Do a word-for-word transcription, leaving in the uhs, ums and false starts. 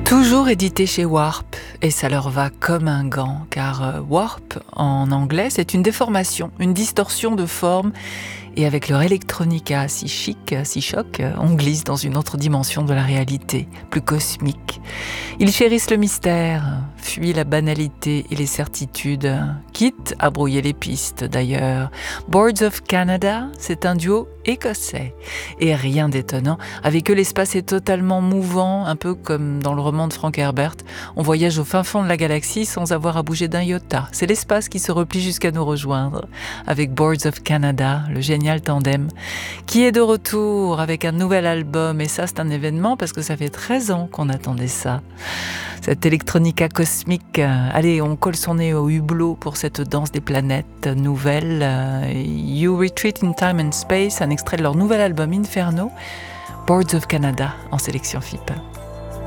Toujours édité chez Warp, et ça leur va comme un gant, car euh, Warp, en anglais, c'est une déformation, une distorsion de forme, et avec leur electronica si chic, si choc, on glisse dans une autre dimension de la réalité, plus cosmique. Ils chérissent le mystère, fuient la banalité et les certitudes, quitte à brouiller les pistes d'ailleurs. Boards of Canada, c'est un duo écossais. Et rien d'étonnant, avec eux l'espace est totalement mouvant, un peu comme dans le roman de Frank Herbert. On voyage au fin fond de la galaxie sans avoir à bouger d'un iota. C'est l'espace qui se replie jusqu'à nous rejoindre. Avec Boards of Canada, le génial tandem, qui est de retour avec un nouvel album. Et ça, c'est un événement parce que ça fait treize ans qu'on attendait ça. Cette électronica cosmique, euh, allez, on colle son nez au hublot pour cette danse des planètes nouvelle. Euh, You Retreat in Time and Space, un extrait de leur nouvel album Inferno. Boards of Canada en sélection F I P.